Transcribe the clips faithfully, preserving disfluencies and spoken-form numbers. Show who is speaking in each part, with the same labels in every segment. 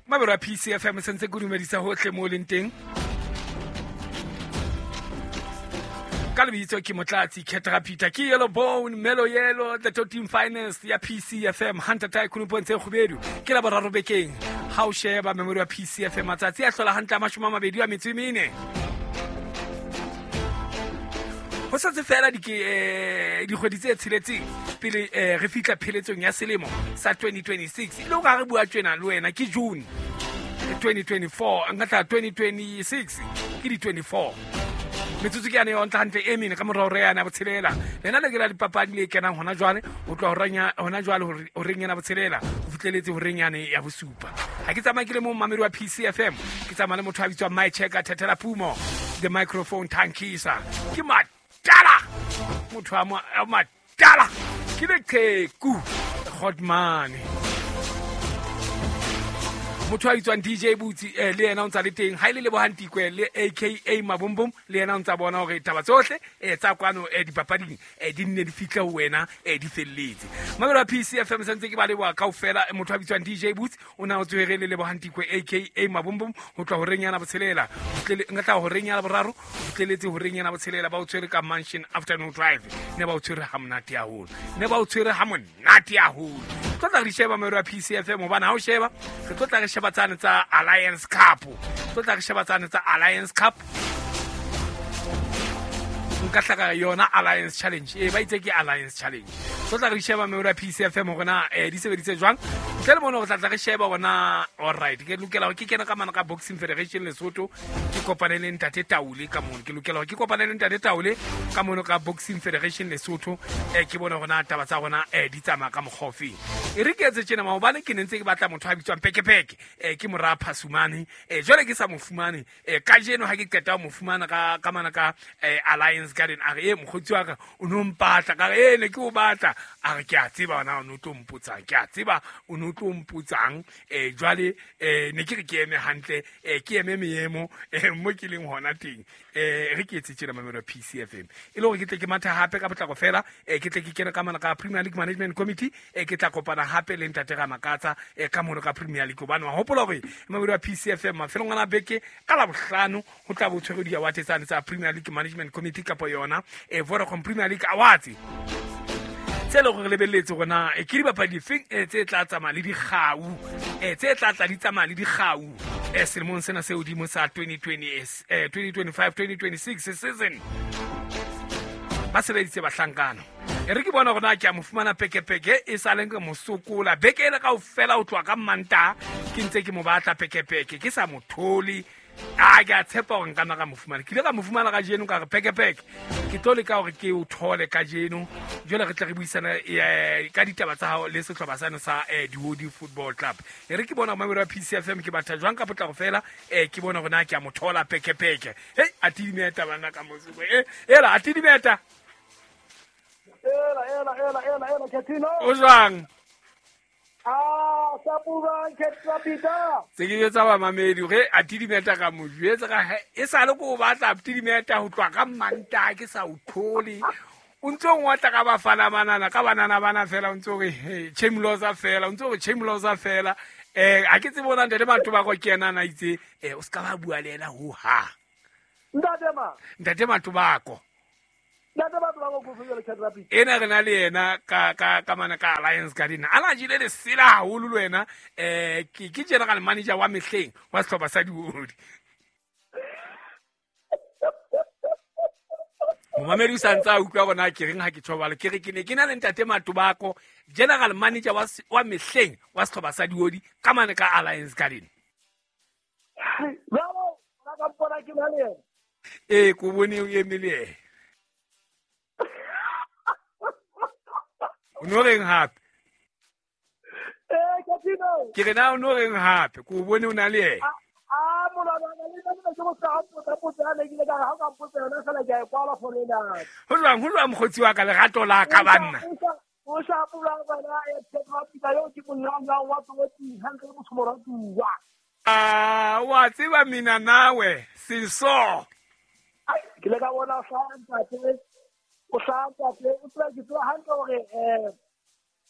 Speaker 1: Mabera P C F M sentse go dumedisa hohle mo leng teng. Ka lebitso ke Motlatsi Ketra Peter ke Yellow Bone Melo Yellow the top team finance ya P C F M Hunter Tai Kunupotse Khubedu ke la boraro bekeng ha o sheba memory ya P C F M matsatsi a hlola hantle a mashome a mabedi a metso e mene. Ho sa tsefela di ke di kgwedi tse tsheletseng pele re fitla pheletsong ya selemo sa twenty twenty-six ile ga re bua tsena le wena ke June twenty twenty-four ngata twenty twenty-six ke di twenty-four metsotso ke ane o ntla hantle e mene ka morao re yana botshelela lena le ke la dipapadi le kenang hona jwale o tlo horanya hona jwale ho rengena botshelela o fitleletse ho renyane ya bosupa ha ke tsamaya ke le mo mamedi wa P C F M ke tsamaya le motho a bitswa my checker Thethela Pumo the microphone tankisa ke matala motho a matala ke le Qheku hot money motho a bitswang D J Butsi eh le yena o ntsa le teng ha ile le bohantikwe le A K A Mabombom le yena o ntsa bona hore taba tsohle eh tsa kwano eh dipapading eh di nne di fitla ho wena eh di felletse mamela P C F M sentse ke ba le wa kaofela motho a bitswang D J Butsi o na o tswere le le bohantikwe A K A Mabombom ho tla ho renyana botshelela ngata ho renyana boraro o tleletse ho renyana botshelela ba o tswere ka mansion afternoon drive ne ba o tswere ha monate ya holo ne ba o tswere ha monate ya holo tla re sheba mamela P C F M bana ha o sheba re tla re sheba tsane tsa Alliance Cup tla re sheba tsane tsa Alliance Cup nka hlaka yona Alliance Challenge e ba itse ke Alliance Challenge tla re sheba mamela P C F M gona e di sebeditse jwang tle mono go tla re sheba gona all right ke lokela ke kena ka mana ka Boxing Federation Lesotho ke kopane le Ntate Taule ka mono ke lokela ke kopane le Ntate Taule ka mono ka Boxing Federation Lesotho e ke bona gona taba tsa gona e di tsama ka mogofeng e re ke etse tsena ma bana ke nentse ke batla motho a bitswang Pekepeke e ke morapa Sumane e jole ke sa mofumane e ka jeno ha ke qeta mo fumana ka ka mana ka Alliance Garden a re e mogotsi wa ka o no mpatla ka e ne ke o batla a re ke a tseba ona o no tlo mputsa ke a tseba o no tlo mputsang e jwale e ne ke re ke eme hantle e ke eme meemo e mo ke leng hona teng e re ke etse tsena mamelo P C F M e le gore ke tle ke matha hape ka botlako fela e ke tle ke kena ka mana ka Premier League Management Committee e ke tla kopana hape le Ntate ga Makatsa e ka mono ka Premier League bana wa hopola gore mamelo wa P C F M mafelong ana beke ka la bohlano ho tla bo tshwere di award tsa tsa Premier League Management Committee ka po yona e Vodacom Premier League Awards tselo go lebeletse gona e ke di bapadi feng e tse tla tsama le di gau e tse tla tla di tsama le di gau e selemong sena se odimo sa twenty twenty eh twenty twenty-five twenty twenty-six season ba sebeditse bahlankana e re ke bona gona ke a mofumana Pekepeke e sa leng ke mosokola beke ela ka o fela o tloa ka Manta ke ntse ke mo batla Pekepeke ke sa motholi a ga tshepa gore nka naka mofumana ke le ka mofumana ka jeno ka re Pekepeke ke tole ka gore ke o thole ka jeno jole re tle re buisana ka ditaba tsa hao le setlhopha sane sa di Woody Football Club e re ke bona mamelo ya P C F M ke batla jwang ka potla go fela e ke bona gona ke a mothola Pekepeke hey atidimeta bana ka mosupo e ela atidimeta
Speaker 2: ela ela ela ela ela Ketino
Speaker 1: o jwang
Speaker 2: ah sapura Ketra Peter
Speaker 1: se ke yetsa ba mamedi ge atidimeta ka mojwetsa ga e sa le go batla atidimeta ho tloa ka Manta ke sa o thole o ntse o ngwatla ka bafana banana ka banana bana fela o ntse o re Chemloza fela o ntse o re Chemloza fela eh a ke tsebona ntate batho ba go kena na itse eh o ska ba bua le ena ho ha
Speaker 2: ntate ma
Speaker 1: ntate batho ba go
Speaker 2: ntate batho ba go go fela Ketra Peter
Speaker 1: ena re na le yena ka ka ka mana ka Alliance Garden ala jile le sila haholo le wena eh ke ke general manager wa mehleng wa sehlopha sa diwodi Momamedi sa ntsa utlwa bona ke reng ha ke tshobala ke re ke ne ke na le Ntate Matobako general manager wa wa mehleng wa sehlopha sa diwodi ka mana ka Alliance Garden
Speaker 2: bravo ka ka pona ke na le
Speaker 1: eh ko bone o emile o no reng hape
Speaker 2: eh Ketino
Speaker 1: ke re na o no reng hape ko bone o na le
Speaker 2: ah mola ba le ba le go sa go sa go sa le ke ka ha ka go sa na sala ja kwa la for lena
Speaker 1: ho jwang ho jwang mokgotsi wa ka le gato la ka banna
Speaker 2: o sa pula ba na e Ketra Peter yo ke monna wa wa ti hanga mo tsomora tuwa
Speaker 1: ah wa tseba mina nawe siso
Speaker 2: ai ke le ka bona fa ntate o sa ntate o tla ke tla hanga gore eh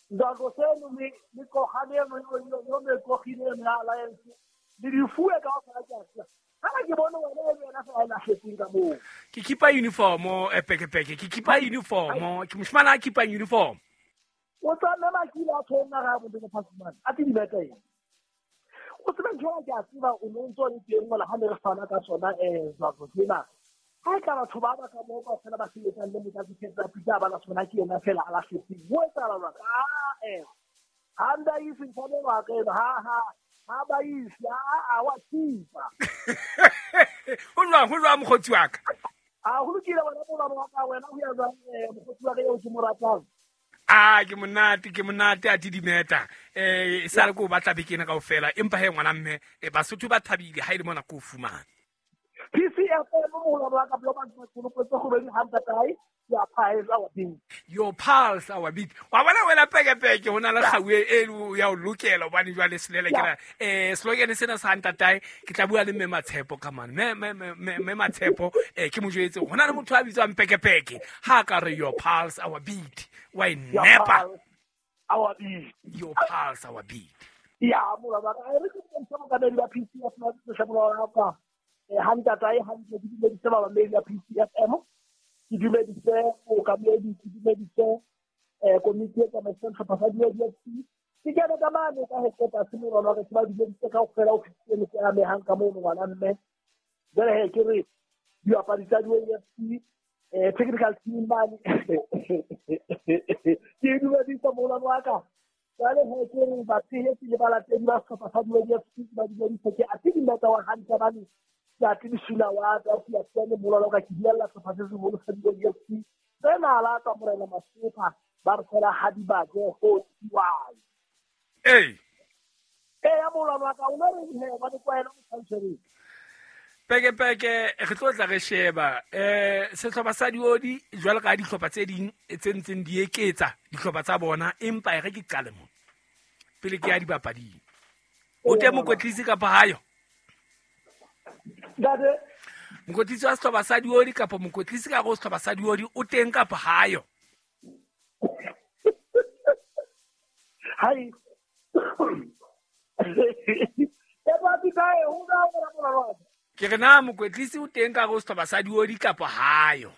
Speaker 2: Ndako seno le le kogane no yo yo me kogile na alliance le di fuwe ka fa ka ha ke bona wena le na fa na shetinga mo
Speaker 1: ke kipa uniform e peke peke ke kipa uniform ke moshmana a kipa uniform
Speaker 2: o tsana ma ki la thona ga mo de fasman a ti di beta eng o tsena jo ga tseba o no ntso le teng mola ha ne re fana ka sona eh zwa tsena ha ka batho ba ba ka mo ba fela ba se le mo ka tsetsa pita ba la sona ke yona fela ala sheting wo tsala ba ah eh handa isi ntshane wa ke ha ha ha ba isi a wa tipa
Speaker 1: o nwa ho lwa mogotsi wa ka
Speaker 2: a go lokile wena mo ba ka wena ho ya ba mogotsi wa ke yo ke mo ratang
Speaker 1: ah ke monate ke monate a tidimeta eh sa le go batla bekena ka ofela empa he ngwana mme e basotho ba thabile ha ile mona go fumana
Speaker 2: P C F M mo la ba ka blo ba go go go be handa tai ya phaela wa ding
Speaker 1: your pulse our beat wa bona wena peke peke hona la kgawe e ya o lokela bane jwa le selele ke eh slogan sena sa handa tai ke tla bua le mme Matshepo ka man me me me Matshepo eh ke mo jwetse hona le motho a bitswang peke peke ha ka re your pulse our beat why never
Speaker 2: our beat
Speaker 1: your pulse our beat
Speaker 2: ya mo la ba ka re ke mo ka le ba P C F na se mo la ka eh handa tai handa di le di ba ba le ya P C F M ki dumedise o ka medi ki dumedise eh committee ka mesen fa fa di di ki ke ka mane ka he ka simo ro ka ba di dumedise ka o fela o fitse ke a me hang ka mo ngwana mme bere he ke re di a parisa di di eh technical team mani ki dumedise mo la wa ka dale he ke re ba ti he ti ba la te di ba fa fa di di ba di dumedise ke a ti di meta wa hanta bani ya ti di sula wa ta ti ya tsene mo la ka ki di la fa fa se mo lo sa di di di tsena la ka mo la masupa ba re fela ha di ba go ho ti wa
Speaker 1: eh
Speaker 2: eh ya mo la ka o le he ba di kwa ena mo tshwere
Speaker 1: peke peke re tlo tla re sheba eh setlhopha sa diodi jwale ka ditlhopha tse ding e tsentseng di eketsa ditlhopha tsa bona empa e re ke qale mo pele ke ya dibapading o te mo kwetlisi ka phayo
Speaker 2: dade
Speaker 1: mokwetlisi wa setlhopha sa diodi kapa mokwetlisi ka go setlhopha sa diodi o teng ka phayo
Speaker 2: hai e ba di kae ho ga bona bona wa
Speaker 1: ke re na mokwetlisi o teng ka go setlhopha sa diodi ka phayo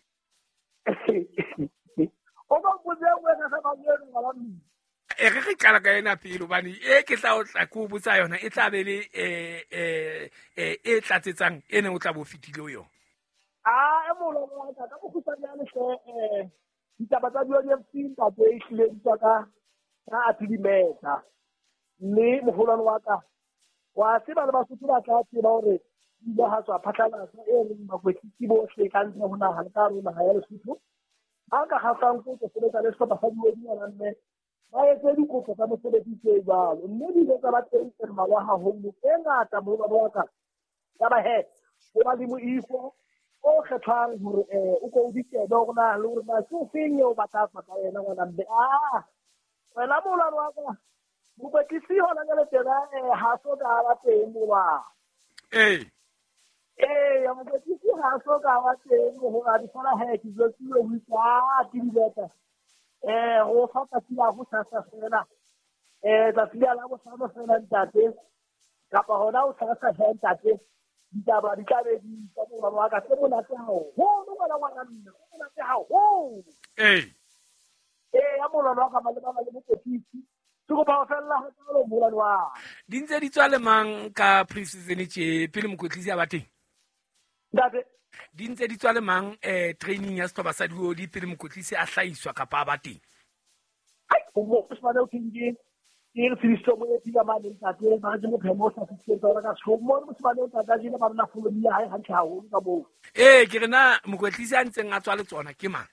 Speaker 2: o ba botse wena sa ba yena ngala mme
Speaker 1: e re ke qala ka ena pele bane e ke tla o tla go botsa yona e tla be le eh eh e tlatsetsang ene o tla bo fitile o yona
Speaker 2: ah e mo lo ka ka go tsanya le se eh ditaba tsa dio di mfinta tse e hlile di tsaka ka atidimeta mme mogolwane wa ka wa se ba le ba sutula ka tseba hore di ha tswa phatlana e re ba kwetlisi bo se ka ntle ho na ha ka rona ha ya le suthu a ka ga sang go se le ka le sepa sa dio di na mme ba etse di go tsa mo sebedi tse jalo mme di le tsa ba teng e ma wa ha ho mo e ngata mo ba ba ka ya ba he o ba di mo ifo o kgethwang hore eh o go di ke do gona le hore ba se feng yo ba ta fa ka yena ngwana mbe ah wena mo la wa ka mo ba ke si hona le tela eh ha so ka ba teng mo ba
Speaker 1: eh
Speaker 2: eh ya mo ke si ha so ka ba teng mo ga di fara he ki zo ki o wi ka ti di beta eh o fa ka ti ya go sa sa fela eh da ti ya la go sa mo fela ntate ka pa hona o sa sa he ntate di ta ba di ka be di ka mo ba ka se mo na tsa ho ho no ba la wa na nna mo na tsa ho
Speaker 1: eh
Speaker 2: eh ya mo la ka ba le ba le mo kotisi go ba fela ho tsalo mola wa
Speaker 1: di ntse di tswa le mang ka pre-season tse pele mokwetlisi a ba teng
Speaker 2: date
Speaker 1: di ntse di tswa le mang eh training ya setlhopha sa diodi pele mokwetlisi a hlaiswa kapa a ba teng
Speaker 2: ai o mo se ba o tingi e re fisto mo e tiga ma le tate ba je mo phemo sa se tsela ka so mo mo se ba le tate di ba na fulo ya ha ha ho ka mo
Speaker 1: eh ke rena mokwetlisi a ntseng a tswa le tsona ke mang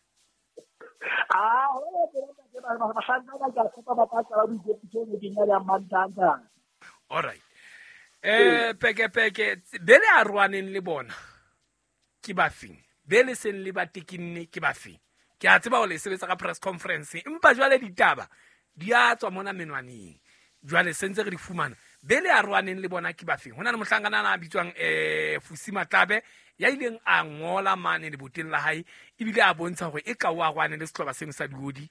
Speaker 2: ah ho ke ba ba ba santa ba ka ka ba ka tsala di je tsone ke nya ya mantanta
Speaker 1: all right eh peke peke bele a rwaneng le bona ke ba feng bele sen le ba tekinne ke ba feng ke a tseba o le sebetsa ka press conference empa jwale ditaba di a tswa mona menwaneng jwale sentse re di fumana bele a rwaneng le bona ke ba feng hona le mohlangana na bitswang eh Fusima Tabe ya ileng a ngola mane le boteng la hae ebile a bontsha hore e ka wa rwane le setlhoba seno sa diodi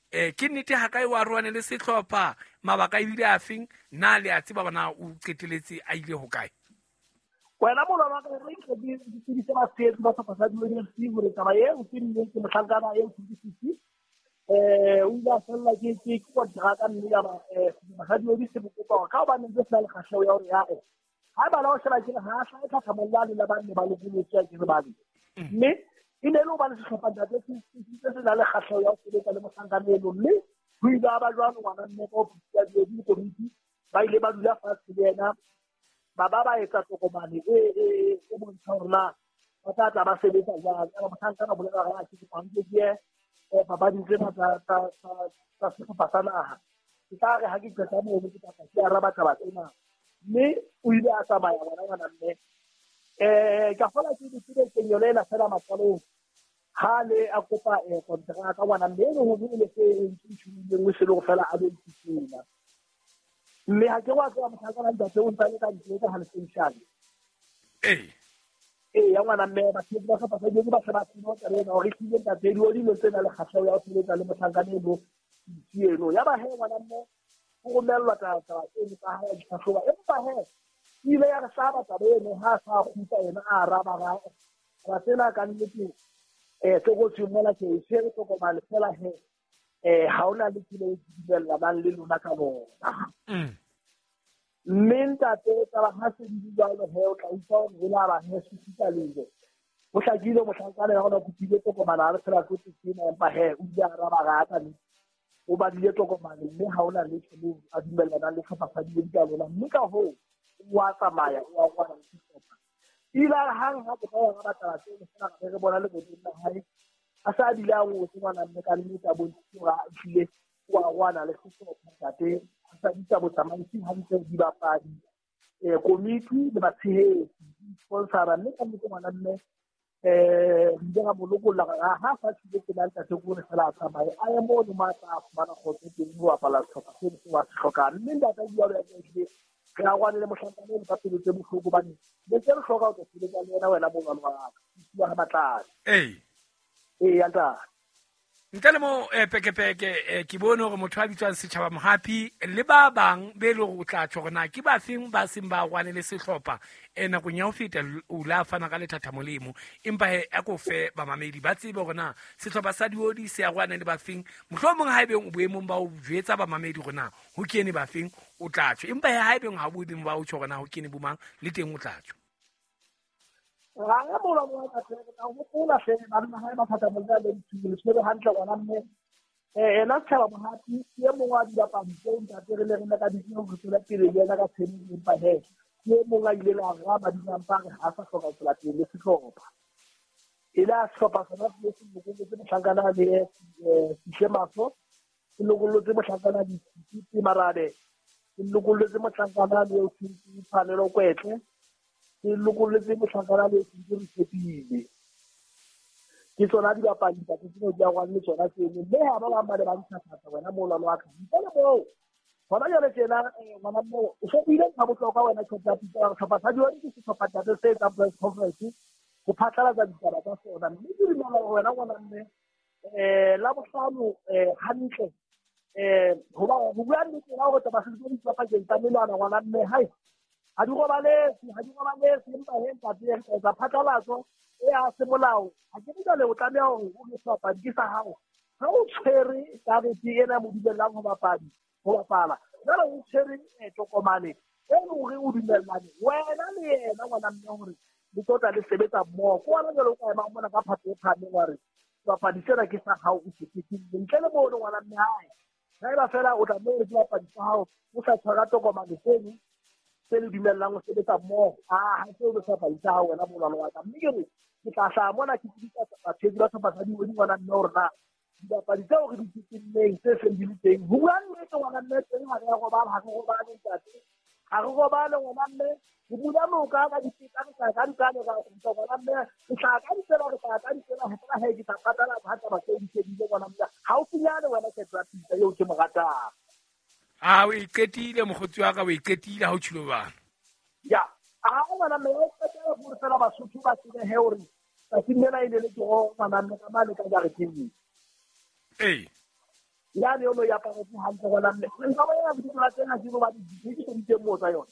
Speaker 1: eh ke nnete ha kae wa rwane le setlhopha mabaka ibile a feng na le a tseba bona o qeteletse a ile ho kae
Speaker 2: wena molwana wa ka re ke di di se ba se ba sa sa di le di hore taba ye o tsene le ke mohlankana ye o tsitsi eh o ya fela ke ke ko dira ka nne ya ba eh ba di di se bokopa ka ba nne se le khahlo ya hore ya eh ha ba la o shela ke ha sa ka tsamalla le ba ne ba le go tsa ke ba di mme e ne lo ba le sehlopha da ke se se la le khahlo ya o tsebe le mohlankana eno mme ho ila ba jwalo ngwana nne ko ya di di komiti ba ile ba dula fatshe le yena ba ba ba etsa tokomane e e e bontsha hore na ba tla tla ba sebetsa jang ba mohlankana bo le ga a ke pantse ke eh baba di tsena tsa tsa tsa sehlopha sa naha ke tla re ha ke qeta mo ke tla ke araba taba tsena mme o ile a tsamaya ngwana ngwana mme eh ka fola ke di tsile ke nyolela fela matsalong ha le a kopa e kontra ka ngwana mme le ho bile se ntshile ngwe se le go fela a be tsitsina mme ha ke wa tswa motlhakana ntse o ntse ka ntse ka halefenshane
Speaker 1: eh
Speaker 2: eh ya ngwana mme ba se ba sa ba se ba sa ba tsino ka rena o re tlile ka tse di o di ntse na le khahlo ya o tsile le motlhakana eno tsieno ya ba he ngwana mme o go mellwa ta ta e ka ha di khahlo e ba he ile ya re sa ba taba eno ha sa khuta ena a raba ga ra tsena ka nnete eh se go tshimola ke se re go ba le fela he eh ha ona le tsile di bella ba le lona ka bona
Speaker 1: mm
Speaker 2: menta te taba ha se di ba le he o tla itse o la ba he se tsita lenge o tla dilo mo tlankana ya ona go tile to go bana re tsela go tsina ba he o ja ra ba ga ka ni o ba dile to go mane mme ha ona le tselo a dumellana le tlhopha di di ka lona mme ka ho wa tsamaya wa wa setlhopha ila hang ha go ya ga batla tseno sena ga re bona le go dina hae a sa di la go tswana mme ka nnete a bontsi ga a tlile wa wana le setlhopha ka te sa di tsa botsamaisi ha di tse di bapadi eh komiti le batshehetsi sponsor mme ka nnete ngwana mme eh di ga moloko la ga ha fa se ke la tsa go re fela tsamaya a ye mo le matla bana go tse di wa pala tlhoka se se wa tlhoka mme nda ta di ya ke ga wa le mohlankana le papelo tse bohloko bane le tse re hloka go tsile ka lena wena mo ngwana wa ka ke wa batla
Speaker 1: eh
Speaker 2: eh ya nta
Speaker 1: ntle le mo pekepeke ke bone gore motho a bitswang setšhaba mohapi le ba bang be le go tla tšho gona ke ba feng ba seng ba gwane le setlhopha um nakong ya go feta o la fana ka lethata molemo empa he a ko fe bamamedi ba tsebe gona setlhopha sa diodi se ya gwane le ba feng motlho mongwe ga ebeng o boemong ba o jwetsa bamamedi gona go kene ba feng o tla tšho empa he ga ebeng ga boemong ba o tšho gona go kene bomang le teng o tla tšho
Speaker 2: ga mo la mo ka tsena ka go tsola se ba nna ha ba phata mo le tsile se re hantle gona mme eh ena tshaba mohapi ke mo wa di ba pantse nta tere le rena ka di go tsela pele le ka tseni empa he ke mo ga ile la ga ba di nampa ha sa hloka tsela pele se tlhopa ila hlopa sana se se mo go tse tlhangana le eh sishemaso se lo go tse mo tlhangana di tse marade se lo go tse mo tlhangana le o tse phanelo kwetle ke lokoletse motlhakana le se re sepile ke tsona di bapadi ka tseno di a gwa le tsona tseno mme ha ba ba ba le ba ntshata wena mo lwana wa ka le mo bona jale tsena ngwana mo o se ile ka botlhokwa wena tshotsa pitsa tlhopha sa diori ke se tlhopha tsa se tsa press conference go phatla tsa ditaba tsa sona mme di rena wena ngwana mme eh la botlhano eh hantle eh go ba go bua nnete la go taba se di tsa pa ke tsa melwana ngwana mme hai ha di go bale ha di go bale se mpa he tsa tse tsa phatlalatso e a se molao ha ke ditla le o tlamea go go sopa di sa hao ha o tshwere ka re di ena mo dibelang go bapadi go bapala jalo o tshwere e tokomane e o re o dumellane wena le yena ngwana mme gore le tota le sebetsa mo go ana jalo ka ema mona ka phatlo phane ngare bapadi sena ke sa hao o se ke ntle le bona ngwana mme hae ga eba fela o tla mo re bapadi sa hao o sa tshwara tokomane tseno se le dumellang go sebetsa mo a ha se o sa paisa ha wena molwana wa ka mme ke re ke tla sa mona ke ditsa tsa tshedi ba tsa di wena ngwana mme hore na di bapadi tseo re di tsitseng se se di teng buang le ke ngwana mme teng ha re go ba ha go ba le ntate ha go go ba le ngwana mme go bula mo ka ka di tsitsa ka ka di ka le ga go tsa ngwana mme ke tla ka di tsela re tla ka di tsela ho tla he ke tla patala ba tsa ba se di se di ngwana mme ha o finyane wena ke tla tsitsa yo ke mo ratang
Speaker 1: a o iketile mogotsi wa ka o iketile ha o tshilo bana
Speaker 2: ya a ngwana mme o tsela go fela ba sotho ba tsene he hore ka sinela ile le go ngwana mme ka mane ka ga re ke
Speaker 1: eh
Speaker 2: yane yo no ya pa go hantle gona mme nka ba ya go tsela tsena di ba di di di mo tsa yona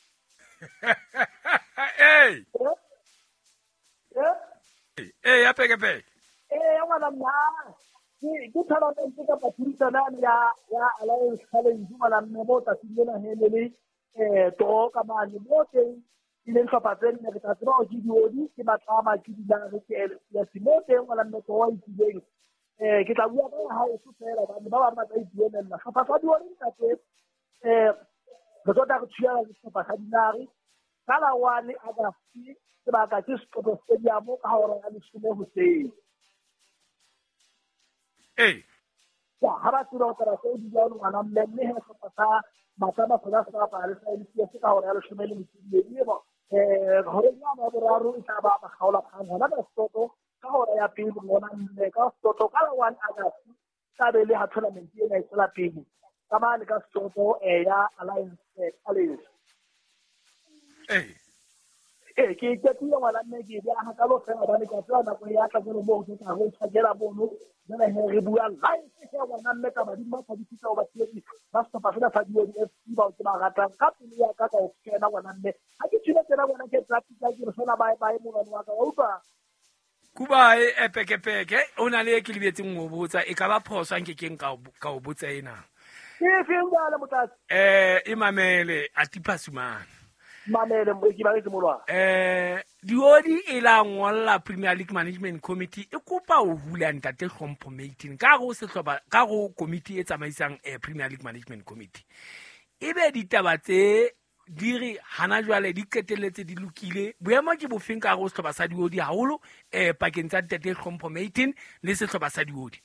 Speaker 1: Hey,
Speaker 2: eh
Speaker 1: eh ya peke peke.
Speaker 2: eh ya ngwana mma ke ke thala ntse ka patrisa na ya ya alliance challenge ngwana mme mo ta tsena hele le eh to ka ba le mo teng ile ntse pa tsena ke tla tsaba o di odi ke ba tsama ke di la re ke ya simote ngwana mme to wa itsileng eh ke tla bua ka ha e tsela ba ba ba ba idiela nna fa fa di odi ka tse eh re tota go tshiya le pa sa dinari kala one agasti ke ba ka ke Sport Stadium ka hora ya lesome hoseng
Speaker 1: Eh,
Speaker 2: ya ha ba tsira go tsara go di jwa ngwana mme mme he go pasa mata ba fela sa pa re sa ile ke ka hora ya lesome le motšhedi le ba eh hore ya ba boraro e tla ba ba gaola kgang hona ba Soto ka hora ya pele ngwana mme ka Soto ka one agasti ka be le ha tournament e na e tsela pele ka ba le ka Soto eh ya alliance alliance
Speaker 1: eh.
Speaker 2: eh ke ke tlo ngwana mme ke ya ha ka lo fela ba le ka tsana na go ya tla go mo go tla go tshagela bono nna he re bua live ke ngwana mme ka ba di ma ka di tsa ba tshedi ba sta pa fela fa di di F C ba o tsaba rata ka pele ya ka ka o tsena ngwana mme ha ke tsile tsena ngwana ke tla tsa ke re fela ba ba mo ngwana wa ka wa utlwa
Speaker 1: Kuba e peke peke o na le ke lebetseng go botsa e ka ba phoso nke keng ka ka o botsa ena.
Speaker 2: ke fengala motlatsi
Speaker 1: Eh imamele atipa sumana.
Speaker 2: mamele mo ke ba ke molwa
Speaker 1: Eh diodi e la ngolla Premier League Management Committee e kopa o hula ntate Hlompho meeting ka go se hloba ka go committee e tsamaisang eh, Premier League Management Committee. Ebe ditaba tse di re hana jwale di qetelletse di lokile boemo ke bofeng ka go se hloba sa diodi haholo eh pakeng tsa ntate Hlompho meeting le se hloba sa diodi.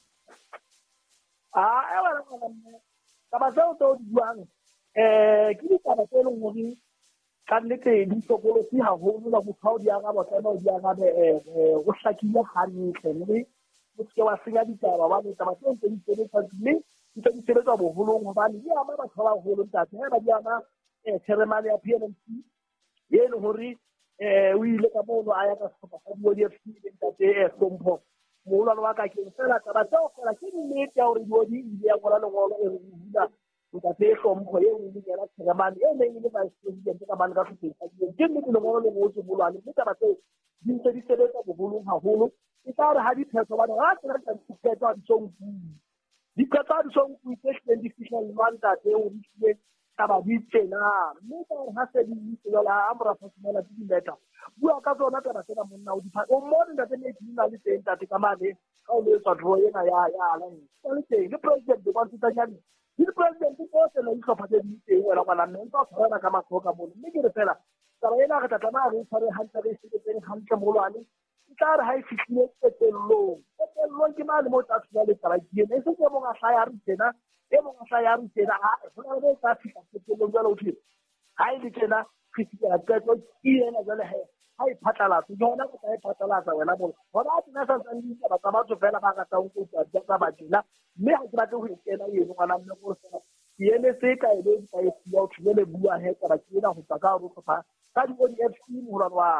Speaker 2: ah e wa ngwana mme ka ba tsao to buang eh ke ditaba tse leng hore ka nnete di tokolosi haholo la motho di aga botsana di aga eh go hlakile hantle mme o tse wa senya ditaba ba le taba tse ntse di tsebetsa mme di tse di tsebetsa boholong hobane di ama batho ba holo ntate ba di ama eh ceremony ya P N C ye le hore eh o ile ka bono a ya ka sehlopha sa di F C le ntate eh Hlompho mola wa ka ke fela taba tseo fela ke nnete ya hore di ile ya ngola lengolo e re bula ka se Hlompho ye o ile ya ceremony e neng ile ba president ka bana ka fetsa ke mme le ngolo le go tsolwana mme taba tseo di ntse di sebetsa boholong haholo e tla re ha di phetho ba ha tsena ka diphetho di song di phetho di song ku tse di official manda tse o di ile taba di tsena mme ka ha se di ile la amra fasmela di leta bua ka tsona taba tsena monna o di pha o mo nda tse di na le teng tate ka mane ka o le tswa dro yena ya ya la ni le president de kwantita nyane le president ko se le tlhopha tse di teng wena ngwana mme o tsara ka mathoka mo mme ke re fela taba ena ga tla tla re tshware hantle re se teng hantle molwane e tla re ha e fihlile tsello tsello ke mane mo tsa tsela le taba ke ene se ke mo ga hla ya re tena e mo ga hla ya re tena ha ho re tsa fihla tsello jalo o tlile ha e le tena fihla tsello ke ena jale he ha e phatlalatsa yona go tla e phatlalatsa wena mo bona tsena sa tsa di ba tsa batho fela ba ka tsa go tsa tsa ba dina mme ha ke batla go tsena yeno ngwana mme go sena yene se ka ile ka e ya o tlile le bua he ka ba tsena go tsa ka go tsa ka di O D F C mo rwa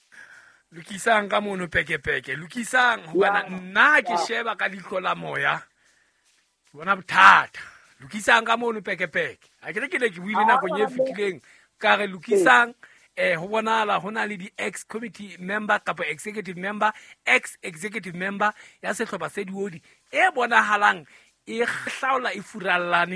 Speaker 1: Lukisang ka mono peke peke lukisang hobana nna ke sheba ka dihlo la moya bona bothata lukisang ka mono peke peke a ke re ke le ke buile nako ye fitileng ka re lukisang eh ho bonala hona le di ex committee member kapa executive member ex executive member ya sehlopha se diodi e bonahalang e hlaola e furallane